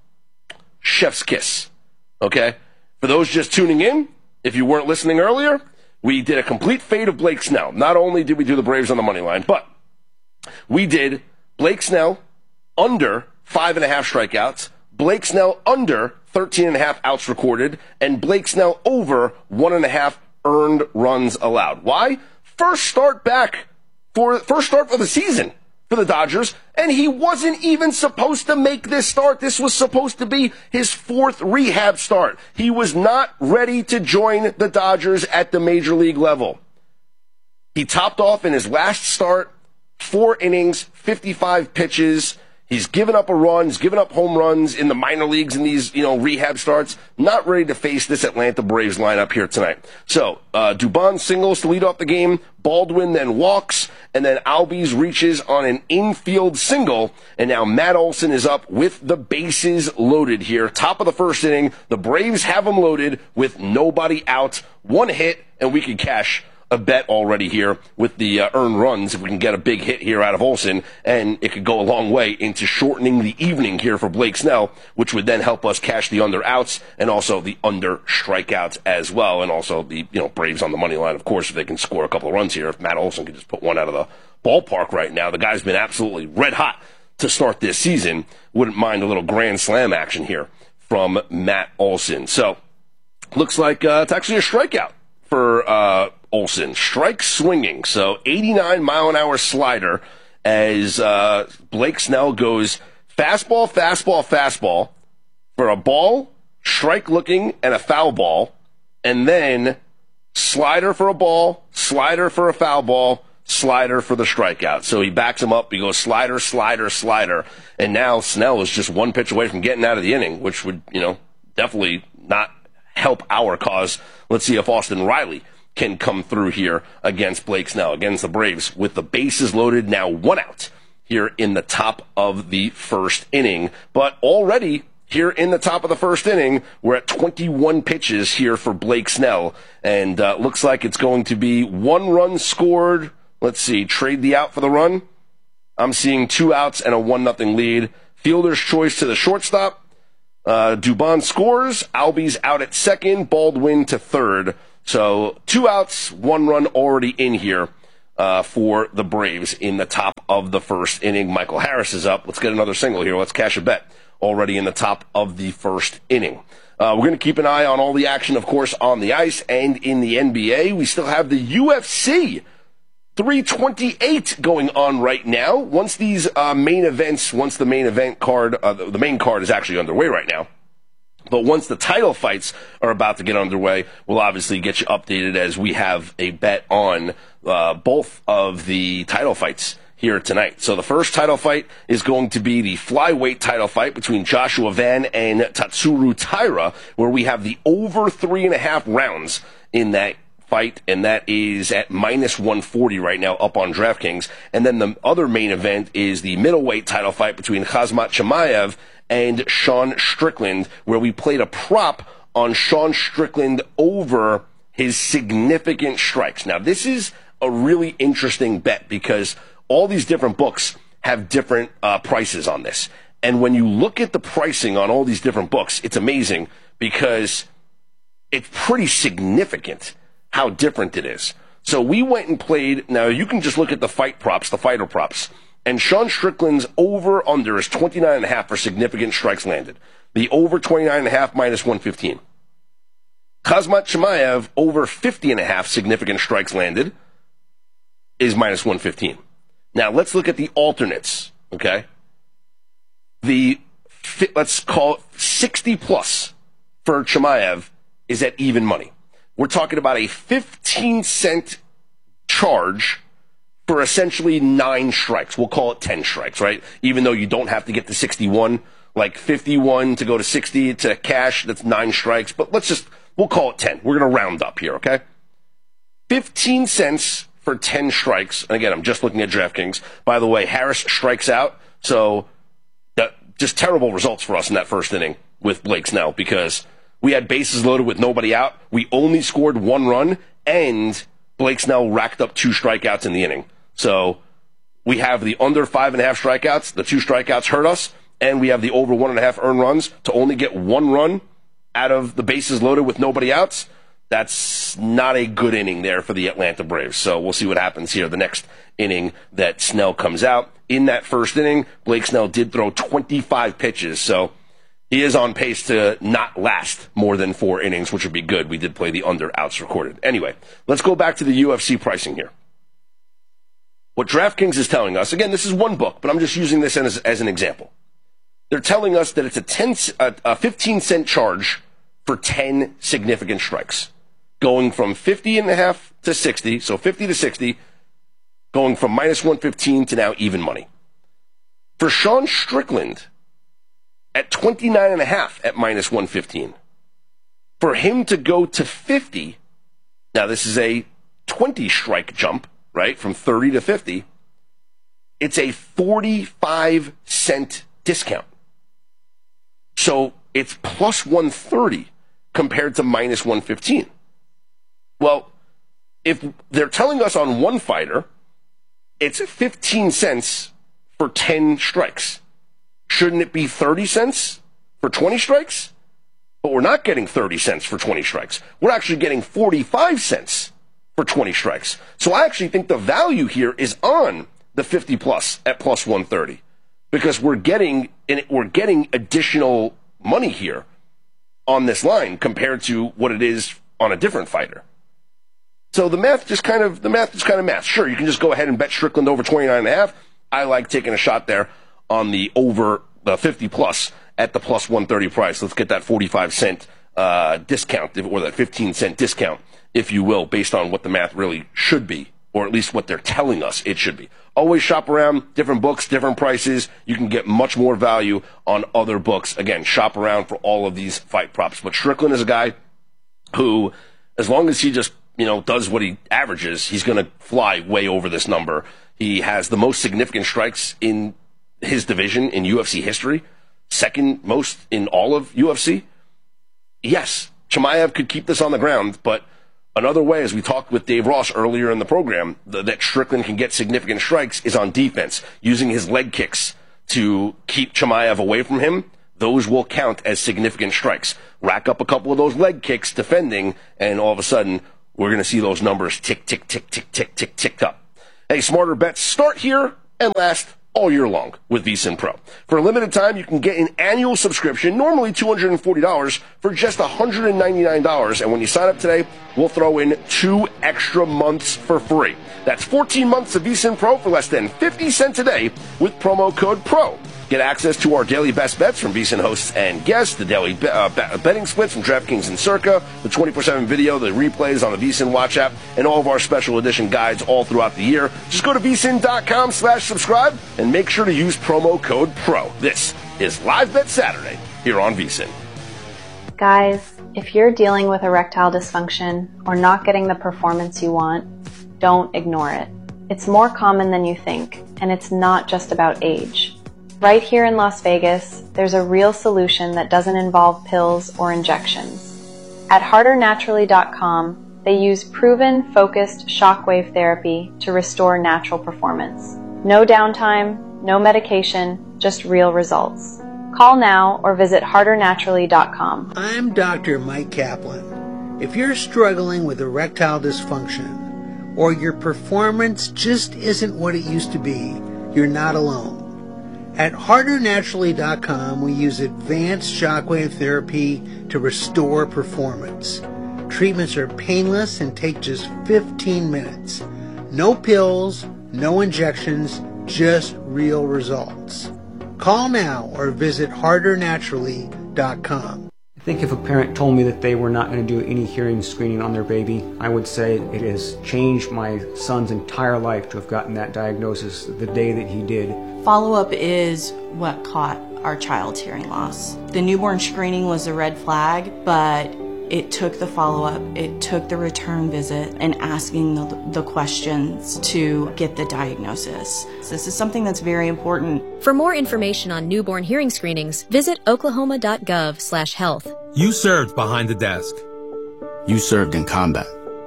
chef's kiss, okay? For those just tuning in, if you weren't listening earlier, we did a complete fade of Blake Snell. Not only did we do the Braves on the money line, but we did Blake Snell under five and a half strikeouts, Blake Snell under thirteen and a half outs recorded, and Blake Snell over one and a half earned runs allowed. Why? First start back for first start for the season for the Dodgers, and he wasn't even supposed to make this start. This was supposed to be his fourth rehab start. He was not ready to join the Dodgers at the major league level. He topped off in his last start, four innings, fifty-five pitches. He's given up a run. He's given up home runs in the minor leagues in these, you know, rehab starts. Not ready to face this Atlanta Braves lineup here tonight. So, uh, Dubon singles to lead off the game. Baldwin then walks, and then Albies reaches on an infield single, and now Matt Olson is up with the bases loaded here. Top of the first inning, the Braves have them loaded with nobody out. One hit, and we can cash a bet already here with the uh, earned runs if we can get a big hit here out of Olsen, and it could go a long way into shortening the evening here for Blake Snell, which would then help us cash the under outs and also the under strikeouts as well, and also the, you know, Braves on the money line, of course, if they can score a couple of runs here. If Matt Olson could just put one out of the ballpark right now, the guy's been absolutely red hot to start this season. Wouldn't mind a little grand slam action here from Matt Olson. So looks like uh, it's actually a strikeout for uh, Olsen. Strike swinging, so eighty-nine mile an hour slider as uh, Blake Snell goes fastball, fastball, fastball for a ball, strike looking, and a foul ball, and then slider for a ball, slider for a foul ball, slider for the strikeout. So he backs him up. He goes slider, slider, slider. And now Snell is just one pitch away from getting out of the inning, which would, you know, definitely not help our cause. Let's see if Austin Riley can come through here against Blake Snell, against the Braves, with the bases loaded, now one out here in the top of the first inning. But already here in the top of the first inning, we're at twenty-one pitches here for Blake Snell, and uh, looks like it's going to be one run scored. Let's see, trade the out for the run. I'm seeing two outs and a one nothing lead. Fielder's choice to the shortstop. Uh, Dubon scores. Albies out at second. Baldwin to third. So two outs, one run already in here uh, for the Braves in the top of the first inning. Michael Harris is up. Let's get another single here. Let's cash a bet. Already in the top of the first inning. Uh, we're going to keep an eye on all the action, of course, on the ice and in the N B A. We still have the U F C three twenty-eight going on right now. Once these uh, main events, once the main event card, uh, the, the main card is actually underway right now. But once the title fights are about to get underway, we'll obviously get you updated as we have a bet on uh, both of the title fights here tonight. So the first title fight is going to be the flyweight title fight between Joshua Van and Tatsuro Taira, where we have the over three and a half rounds in that fight, and that is at minus one forty right now up on DraftKings. And then the other main event is the middleweight title fight between Khamzat Chimaev and Sean Strickland, where we played a prop on Sean Strickland over his significant strikes. Now, this is a really interesting bet because all these different books have different uh, prices on this. And when you look at the pricing on all these different books, it's amazing because it's pretty significant how different it is. So we went and played. Now, you can just look at the fight props, the fighter props. And Sean Strickland's over-under is twenty-nine and a half for significant strikes landed. The over twenty-nine and a half, minus one fifteen. Khamzat Chimaev, over fifty and a half significant strikes landed, is minus one fifteen. Now, let's look at the alternates, okay? The, let's call it sixty plus for Chimaev is at even money. We're talking about a fifteen cent charge for essentially nine strikes. We'll call it ten strikes, right? Even though you don't have to get to sixty-one, like fifty-one to go to sixty to cash, that's nine strikes. But let's just, we'll call it ten. We're going to round up here, okay? fifteen cents for ten strikes. And again, I'm just looking at DraftKings. By the way, Harris strikes out. So that, just terrible results for us in that first inning with Blake Snell because we had bases loaded with nobody out. We only scored one run, and Blake Snell racked up two strikeouts in the inning. So we have the under five and a half strikeouts. The two strikeouts hurt us, and we have the over one and a half earned runs to only get one run out of the bases loaded with nobody outs. That's not a good inning there for the Atlanta Braves. So we'll see what happens here the next inning that Snell comes out. In that first inning, Blake Snell did throw twenty-five pitches, so he is on pace to not last more than four innings, which would be good. We did play the under outs recorded. Anyway, let's go back to the U F C pricing here. What DraftKings is telling us, again, this is one book, but I'm just using this as, as an example. They're telling us that it's a, ten, a, a fifteen cent charge for ten significant strikes, going from fifty and a half to sixty, so fifty to sixty, going from minus one fifteen to now even money. For Sean Strickland, at twenty-nine and a half at minus one fifteen. For him to go to fifty, now this is a twenty strike jump, right? From thirty to fifty. It's a forty-five cent discount. So it's plus one thirty compared to minus one fifteen. Well, if they're telling us on one fighter, it's fifteen cents for ten strikes. Shouldn't it be thirty cents for twenty strikes? But we're not getting thirty cents for twenty strikes. We're actually getting forty-five cents for twenty strikes. So I actually think the value here is on the fifty plus at plus one thirty because we're getting we're getting additional money here on this line compared to what it is on a different fighter. So the math just kind of the math just kind of math. Sure, you can just go ahead and bet Strickland over twenty-nine and a half. I like taking a shot there on the over the fifty plus at the plus one thirty price. Let's get that forty-five cent uh, discount, or that fifteen cent discount, if you will, based on what the math really should be or at least what they're telling us it should be. Always shop around, different books, different prices. You can get much more value on other books. Again, shop around for all of these fight props. But Strickland is a guy who, as long as he just, you know, does what he averages, he's going to fly way over this number. He has the most significant strikes in his division in U F C history, second most in all of U F C. Yes, Chimaev could keep this on the ground, but another way, as we talked with Dave Ross earlier in the program, the, that Strickland can get significant strikes is on defense, using his leg kicks to keep Chimaev away from him. Those will count as significant strikes. Rack up a couple of those leg kicks defending, and all of a sudden, we're going to see those numbers tick, tick, tick, tick, tick, tick, tick up. Hey, smarter bets start here and last all year long with VSiN Pro. For a limited time, you can get an annual subscription, normally two hundred forty dollars, for just one hundred ninety-nine dollars. And when you sign up today, we'll throw in two extra months for free. That's fourteen months of VSiN Pro for less than fifty cents a day with promo code PRO. Get access to our daily best bets from VSiN hosts and guests, the daily be- uh, betting splits from DraftKings and Circa, the twenty-four seven video, the replays on the VSiN Watch app, and all of our special edition guides all throughout the year. Just go to VSiN.com slash subscribe and make sure to use promo code PRO. This is Live Bet Saturday here on VSiN. Guys, if you're dealing with erectile dysfunction or not getting the performance you want, don't ignore it. It's more common than you think, and it's not just about age. Right here in Las Vegas, there's a real solution that doesn't involve pills or injections. At harder naturally dot com, they use proven, focused shockwave therapy to restore natural performance. No downtime, no medication, just real results. Call now or visit harder naturally dot com. I'm Doctor Mike Kaplan. If you're struggling with erectile dysfunction or your performance just isn't what it used to be, you're not alone. At harder naturally dot com, we use advanced shockwave therapy to restore performance. Treatments are painless and take just fifteen minutes. No pills, no injections, just real results. Call now or visit harder naturally dot com. I think if a parent told me that they were not going to do any hearing screening on their baby, I would say it has changed my son's entire life to have gotten that diagnosis the day that he did. Follow-up is what caught our child's hearing loss. The newborn screening was a red flag, but it took the follow-up, it took the return visit, and asking the, the questions to get the diagnosis. This is something that's very important. For more information on newborn hearing screenings, visit oklahoma dot gov slash health. You served behind the desk. You served in combat.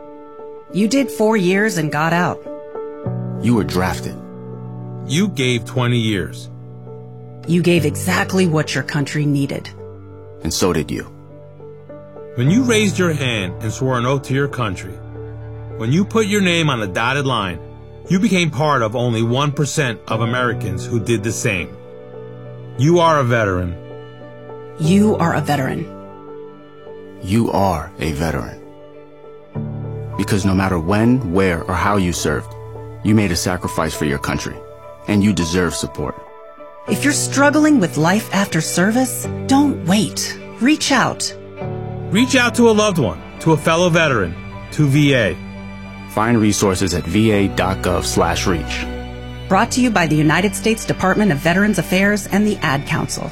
You did four years and got out. You were drafted. You gave twenty years. You gave exactly what your country needed. And so did you. When you raised your hand and swore an oath to your country, when you put your name on a dotted line, you became part of only one percent of Americans who did the same. You are a veteran. You are a veteran. You are a veteran. Because no matter when, where, or how you served, you made a sacrifice for your country, and you deserve support. If you're struggling with life after service, don't wait. Reach out. Reach out to a loved one, to a fellow veteran, to V A. Find resources at va.gov slash reach. Brought to you by the United States Department of Veterans Affairs and the Ad Council.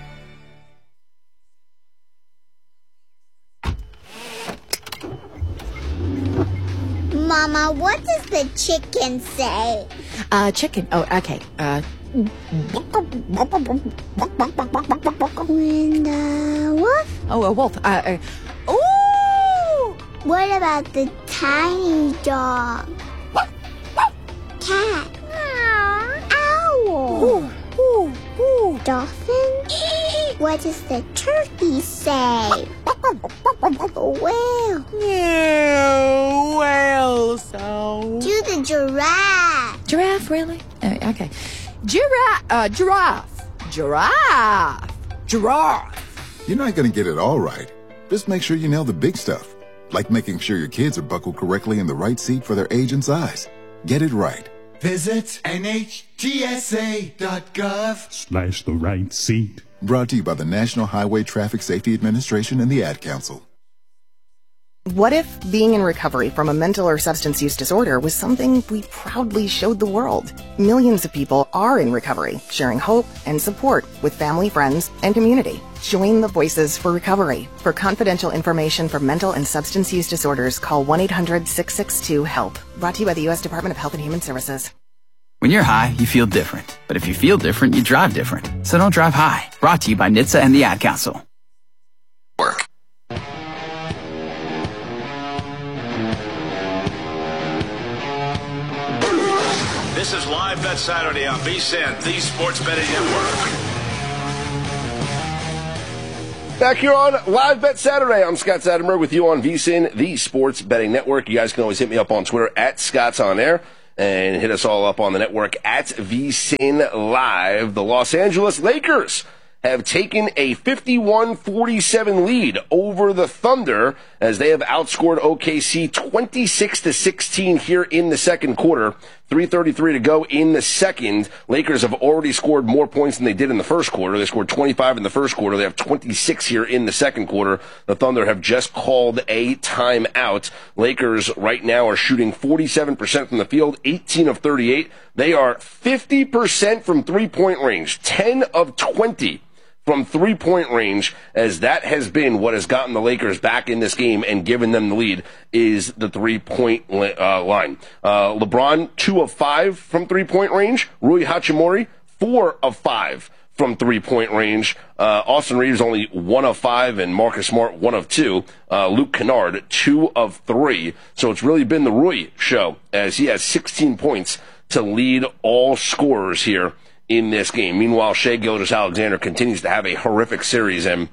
Mama, what does the chicken say? Uh, chicken. Oh, okay. Uh... When the wolf? Oh, a wolf. Uh, uh, ooh! What about the tiny dog? Cat? Owl? Ooh, ooh, ooh. Dolphin? What does the turkey say? Whale? No, whale sound. Do the giraffe. Giraffe, really? Uh, okay. Giraffe, uh, giraffe, giraffe, giraffe. You're not going to get it all right. Just make sure you nail the big stuff, like making sure your kids are buckled correctly in the right seat for their age and size. Get it right. Visit N H T S A dot gov slash the right seat. Brought to you by the National Highway Traffic Safety Administration and the Ad Council. What if being in recovery from a mental or substance use disorder was something we proudly showed the world? Millions of people are in recovery, sharing hope and support with family, friends, and community. Join the Voices for Recovery. For confidential information for mental and substance use disorders, call one eight hundred six six two HELP. Brought to you by the U S Department of Health and Human Services. When you're high, you feel different. But if you feel different, you drive different. So don't drive high. Brought to you by N H T S A and the Ad Council. Work. This is Live Bet Saturday on V S I N, the Sports Betting Network. Back here on Live Bet Saturday, I'm Scott Sadimer with you on V S I N, the Sports Betting Network. You guys can always hit me up on Twitter at Scott's On Air and hit us all up on the network at V S I N Live. The Los Angeles Lakers have taken a fifty-one forty-seven lead over the Thunder as they have outscored O K C twenty-six to sixteen here in the second quarter. three thirty-three to go in the second. Lakers have already scored more points than they did in the first quarter. They scored twenty-five in the first quarter. They have twenty-six here in the second quarter. The Thunder have just called a timeout. Lakers right now are shooting forty-seven percent from the field, eighteen of thirty-eight. They are fifty percent from three-point range, ten of twenty from three-point range, as that has been what has gotten the Lakers back in this game and given them the lead, is the three-point uh, line. Uh, LeBron, two of five from three-point range. Rui Hachimura, four of five from three-point range. Uh, Austin Reeves, only one of five, and Marcus Smart, one of two. Uh, Luke Kennard, two of three. So it's really been the Rui show, as he has sixteen points to lead all scorers here in this game. Meanwhile, Shai Gilgeous-Alexander continues to have a horrific series, and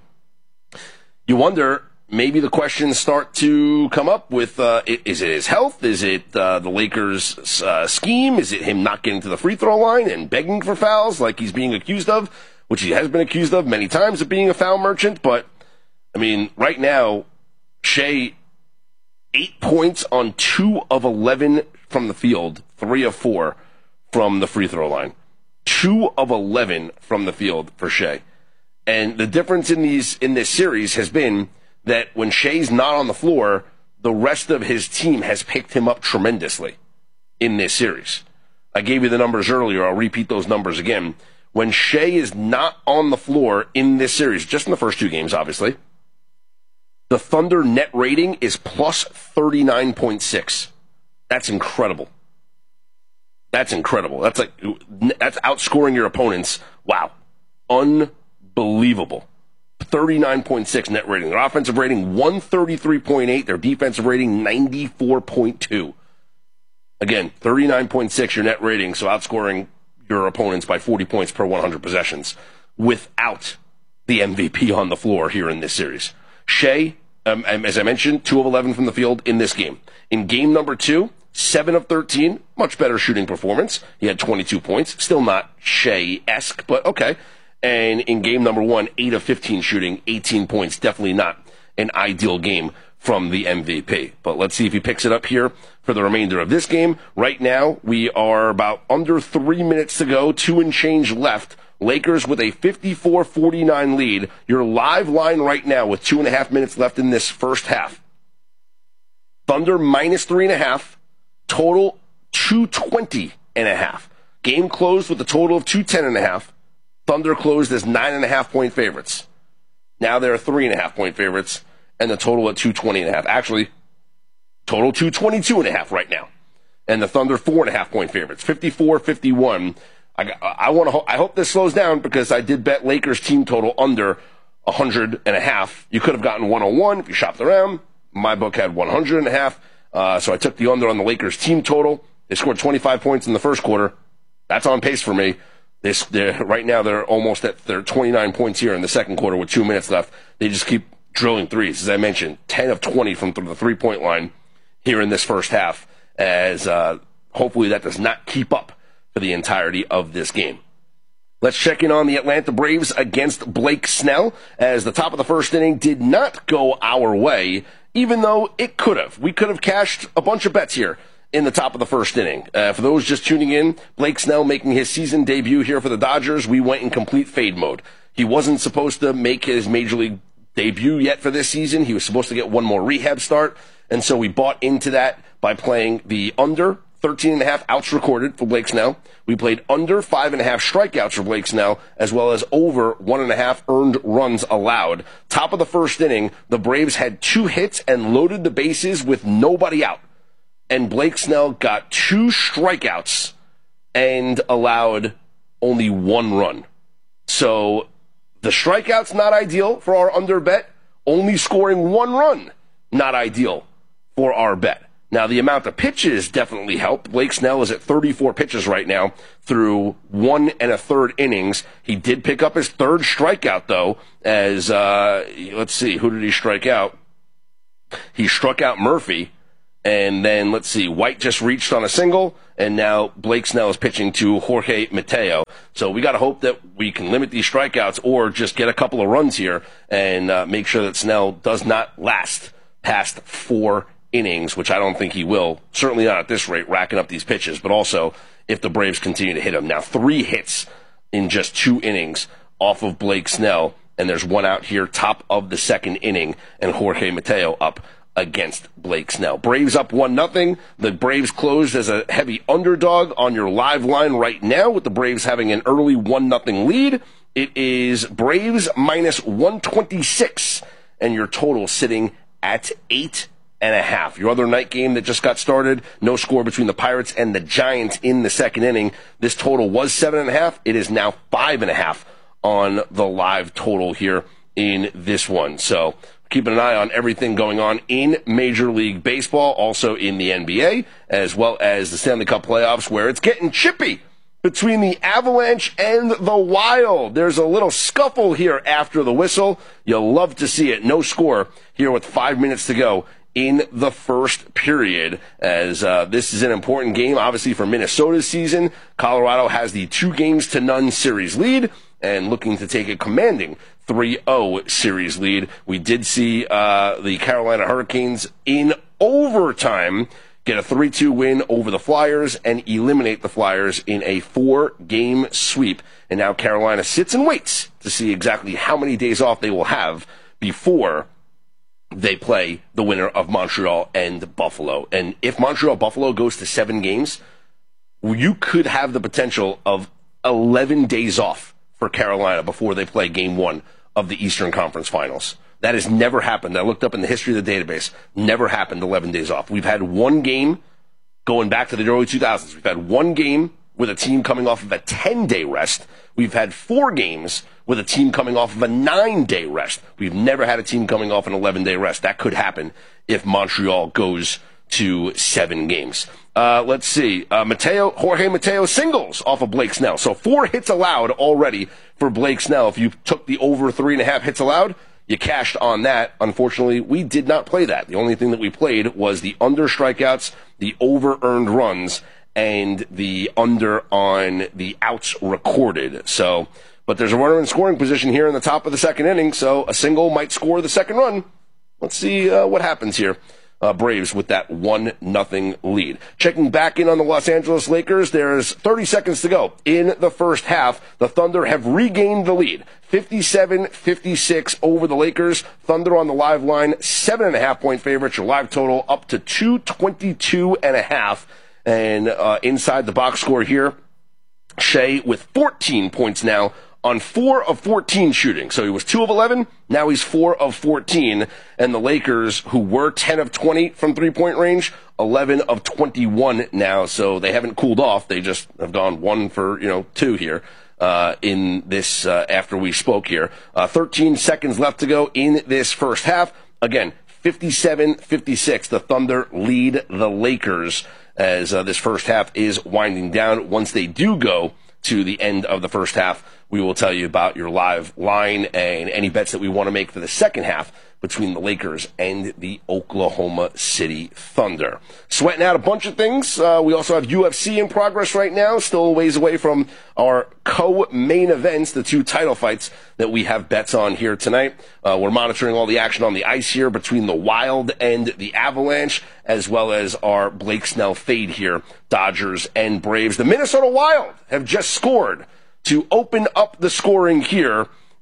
you wonder, maybe the questions start to come up with, uh, is it his health? Is it uh, the Lakers' uh, scheme? Is it him not getting to the free throw line and begging for fouls like he's being accused of, which he has been accused of many times of being a foul merchant? But, I mean, right now, Shai, eight points on two of eleven from the field, three of four from the free throw line. Two of eleven from the field for Shai. And the difference in these in this series has been that when Shai's not on the floor, the rest of his team has picked him up tremendously in this series. I gave you the numbers earlier. I'll repeat those numbers again. When Shai is not on the floor in this series, just in the first two games, obviously, the Thunder net rating is plus thirty-nine point six. That's incredible. That's incredible. That's like, that's outscoring your opponents. Wow. Unbelievable. thirty-nine point six net rating. Their offensive rating, one thirty-three point eight. Their defensive rating, ninety-four point two. Again, thirty-nine point six your net rating, so outscoring your opponents by forty points per one hundred possessions without the M V P on the floor here in this series. Shai, um, as I mentioned, two of eleven from the field in this game. In game number two, seven of thirteen, much better shooting performance. He had twenty-two points. Still not Shai-esque, but okay. And in game number one, eight of fifteen shooting, eighteen points. Definitely not an ideal game from the M V P. But let's see if he picks it up here for the remainder of this game. Right now, we are about under three minutes to go, two and change left. Lakers with a fifty-four forty-nine lead. Your live line right now with two and a half minutes left in this first half. Thunder minus three and a half. Total two twenty and a half. Game closed with a total of two ten and a half. Thunder closed as nine and a half point favorites. Now they're three and a half point favorites, and the total at two twenty and a half. Actually, total two twenty-two and a half right now, and the Thunder four and a half point favorites. fifty-four fifty-one. I I want to. Ho- I hope this slows down because I did bet Lakers team total under one hundred and a half. You could have gotten one oh one if you shopped around. My book had one hundred and a half. Uh, so I took the under on the Lakers team total. They scored twenty-five points in the first quarter. That's on pace for me. This, right now, they're almost at their twenty-nine points here in the second quarter with two minutes left. They just keep drilling threes. As I mentioned, ten of twenty from the three-point line here in this first half, as uh, hopefully that does not keep up for the entirety of this game. Let's check in on the Atlanta Braves against Blake Snell, as the top of the first inning did not go our way, even though it could have. We could have cashed a bunch of bets here in the top of the first inning. Uh, for those just tuning in, Blake Snell making his season debut here for the Dodgers. We went in complete fade mode. He wasn't supposed to make his Major League debut yet for this season. He was supposed to get one more rehab start, and so we bought into that by playing the under thirteen and a half outs recorded for Blake Snell. We played under five and a half strikeouts for Blake Snell, as well as over one and a half earned runs allowed. Top of the first inning, the Braves had two hits and loaded the bases with nobody out. And Blake Snell got two strikeouts and allowed only one run. So the strikeouts, not ideal for our under bet. Only scoring one run, not ideal for our bet. Now, the amount of pitches definitely helped. Blake Snell is at thirty-four pitches right now through one and a third innings. He did pick up his third strikeout, though, as, uh, let's see, who did he strike out? He struck out Murphy, and then, let's see, White just reached on a single, and now Blake Snell is pitching to Jorge Mateo. So we got to hope that we can limit these strikeouts or just get a couple of runs here and uh, make sure that Snell does not last past four innings, which I don't think he will. Certainly not at this rate, racking up these pitches, but also if the Braves continue to hit him. Now, three hits in just two innings off of Blake Snell, and there's one out here, top of the second inning, and Jorge Mateo up against Blake Snell. Braves up one nothing. The Braves closed as a heavy underdog on your live line right now, with the Braves having an early one nothing lead. It is Braves minus one twenty-six, and your total sitting at eight and a half. Your other night game that just got started, no score between the Pirates and the Giants in the second inning. This total was seven and a half. It is now five and a half on the live total here in this one. So keeping an eye on everything going on in Major League Baseball, also in the N B A, as well as the Stanley Cup playoffs, where it's getting chippy between the Avalanche and the Wild. There's a little scuffle here after the whistle. You'll love to see it. No score here with five minutes to go in the first period, as uh, this is an important game, obviously, for Minnesota's season. Colorado has the two games to none series lead and looking to take a commanding three oh series lead. We did see uh, the Carolina Hurricanes in overtime get a three two win over the Flyers and eliminate the Flyers in a four-game sweep. And now Carolina sits and waits to see exactly how many days off they will have before they play the winner of Montreal and Buffalo. And if Montreal-Buffalo goes to seven games, you could have the potential of eleven days off for Carolina before they play game one of the Eastern Conference Finals. That has never happened. I looked up in the history of the database. Never happened, eleven days off. We've had one game going back to the early two thousands. We've had one game with a team coming off of a ten-day rest. We've had four games with a team coming off of a nine-day rest. We've never had a team coming off an eleven-day rest. That could happen if Montreal goes to seven games. Uh, let's see. Uh, Mateo, Jorge Mateo singles off of Blake Snell. So four hits allowed already for Blake Snell. If you took the over three and a half hits allowed, you cashed on that. Unfortunately, we did not play that. The only thing that we played was the under strikeouts, the over earned runs, and the under on the outs recorded. So, but there's a runner in scoring position here in the top of the second inning, so a single might score the second run. Let's see uh, what happens here. Uh, Braves with that one nothing lead. Checking back in on the Los Angeles Lakers, there's thirty seconds to go in the first half. The Thunder have regained the lead. fifty-seven fifty-six over the Lakers. Thunder on the live line, seven and a half point favorites. Your live total up to two twenty-two and a half. And uh, inside the box score here, Shea with fourteen points now on four of fourteen shooting. So he was two of eleven, now he's four of fourteen. And the Lakers, who were ten of twenty from three-point range, eleven of twenty-one now. So they haven't cooled off. They just have gone one for, you know, two here uh, in this, uh, after we spoke here. Uh, thirteen seconds left to go in this first half. Again, fifty-seven fifty-six, the Thunder lead the Lakers as uh, this first half is winding down. Once they do go to the end of the first half, we will tell you about your live line and any bets that we want to make for the second half between the Lakers and the Oklahoma City Thunder. Sweating out a bunch of things. Uh, we also have U F C in progress right now, still a ways away from our co-main events, the two title fights that we have bets on here tonight. Uh, we're monitoring all the action on the ice here between the Wild and the Avalanche, as well as our Blake Snell fade here, Dodgers and Braves. The Minnesota Wild have just scored to open up the scoring here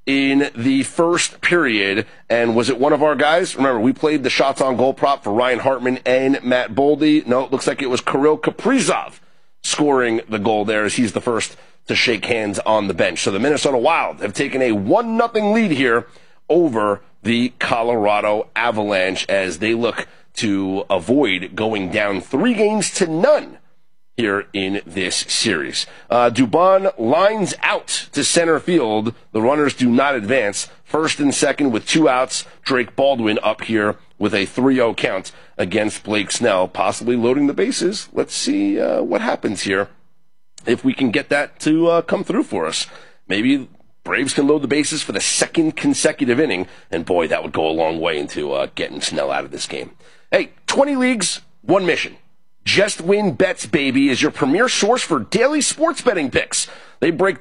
in the first period. And was it one of our guys? Remember, we played the shots on goal prop for Ryan Hartman and Matt Boldy. No, it looks like it was Kirill Kaprizov scoring the goal there, as he's the first to shake hands on the bench. So the Minnesota Wild have taken a one nothing lead here over the Colorado Avalanche as they look to avoid going down three games to none here in this series. Uh, Dubon lines out to center field. The runners do not advance. First and second with two outs. Drake Baldwin up here with a three oh count against Blake Snell, possibly loading the bases. Let's see uh, what happens here if we can get that to uh, come through for us. Maybe Braves can load the bases for the second consecutive inning, and boy, that would go a long way into uh, getting Snell out of this game. Hey, twenty leagues, one mission. Just Win Bets, baby, is your premier source for daily sports betting picks. They break